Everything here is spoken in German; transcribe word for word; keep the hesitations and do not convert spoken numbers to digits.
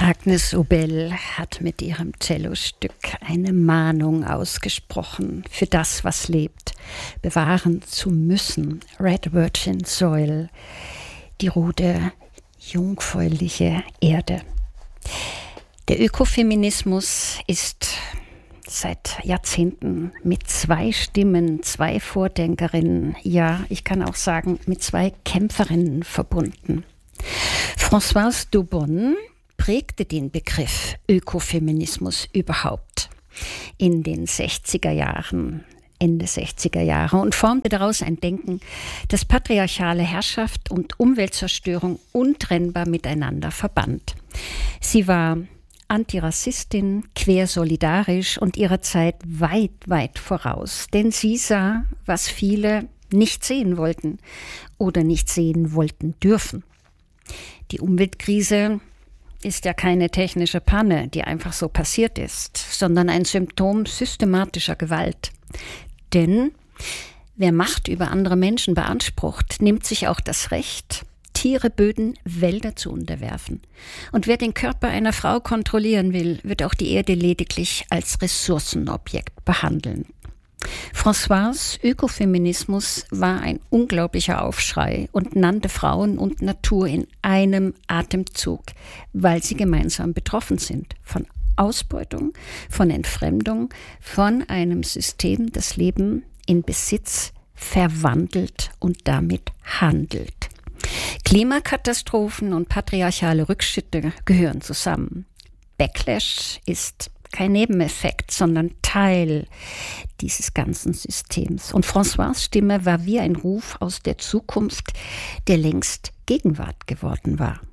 Agnes Obel hat mit ihrem Cellostück eine Mahnung ausgesprochen für das, was lebt, bewahren zu müssen. Red Virgin Soil, die rote, jungfräuliche Erde. Der Ökofeminismus ist seit Jahrzehnten mit zwei Stimmen, zwei Vordenkerinnen, ja, ich kann auch sagen, mit zwei Kämpferinnen verbunden. Françoise Daubonne prägte den Begriff Ökofeminismus überhaupt in den sechziger Jahren, Ende sechziger Jahre und formte daraus ein Denken, das patriarchale Herrschaft und Umweltzerstörung untrennbar miteinander verband. Sie war Antirassistin, quersolidarisch und ihrer Zeit weit, weit voraus, denn sie sah, was viele nicht sehen wollten oder nicht sehen wollten dürfen. Die Umweltkrise ist ja keine technische Panne, die einfach so passiert ist, sondern ein Symptom systematischer Gewalt. Denn wer Macht über andere Menschen beansprucht, nimmt sich auch das Recht, Tiere, Böden, Wälder zu unterwerfen. Und wer den Körper einer Frau kontrollieren will, wird auch die Erde lediglich als Ressourcenobjekt behandeln. Françoise' Ökofeminismus war ein unglaublicher Aufschrei und nannte Frauen und Natur in einem Atemzug, weil sie gemeinsam betroffen sind von Ausbeutung, von Entfremdung, von einem System, das Leben in Besitz verwandelt und damit handelt. Klimakatastrophen und patriarchale Rückschritte gehören zusammen. Backlash ist kein Nebeneffekt, sondern Teil dieses ganzen Systems. Und Françoise' Stimme war wie ein Ruf aus der Zukunft, der längst Gegenwart geworden war.